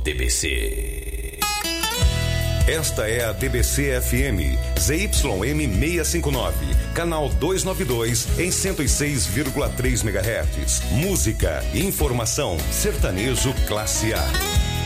DBC. Esta é a DBC FM, ZYM 659, canal 292 em 106,3 MHz. Música, informação, sertanejo classe A.